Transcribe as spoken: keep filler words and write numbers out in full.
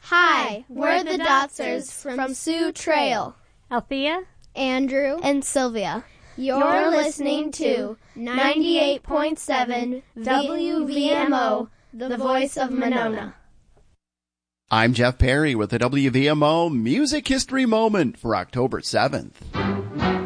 Hi, we're the Dotsers from Sioux Trail. Althea, Andrew, and Sylvia. You're listening to ninety-eight point seven W V M O, the voice of Monona. I'm Jeff Perry with the W V M O Music History Moment for October seventh.